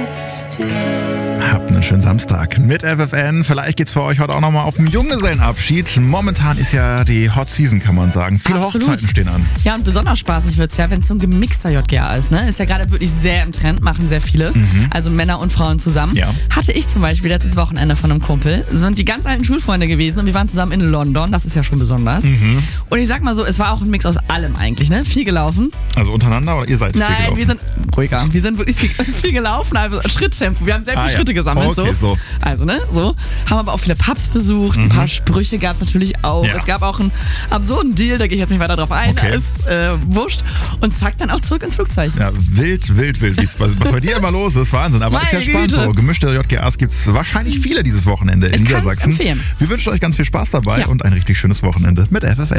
Habt einen schönen Samstag mit FFN. Vielleicht geht's für euch heute auch nochmal auf den Junggesellenabschied. Momentan ist ja die Hot Season, kann man sagen. Viele Hochzeiten stehen an. Ja, und besonders spaßig wird's ja, wenn es so ein gemixter JGA ist. Ne? Ist ja gerade wirklich sehr im Trend, machen sehr viele. Also Männer und Frauen zusammen. Ja. Hatte ich zum Beispiel letztes Wochenende von einem Kumpel. Sind die ganz alten Schulfreunde gewesen und wir waren zusammen in London. Das ist ja schon besonders. Und ich sag mal so, es war auch ein Mix aus allem eigentlich. Ne? Viel gelaufen. Also untereinander oder ihr seid viel gelaufen? Nein, wir sind ruhiger. Wir sind wirklich viel gelaufen, also Schritttempo. Wir haben sehr viele Schritte gesammelt. Okay, so. Also, ne, so. Haben aber auch viele Pubs besucht. Ein paar Sprüche gab es natürlich auch. Ja. Es gab auch einen absurden Deal, da gehe ich jetzt nicht weiter drauf ein. Okay. Ist wurscht. Und zack, dann auch zurück ins Flugzeug. Ja, wild. Was bei dir immer los ist, Wahnsinn. Aber ist ja Meine spannend Güte. so. Gemischte JGAs gibt es wahrscheinlich viele dieses Wochenende in Ich kann's Niedersachsen. empfehlen. Wir wünschen euch ganz viel Spaß dabei Ja. und ein richtig schönes Wochenende mit FFN.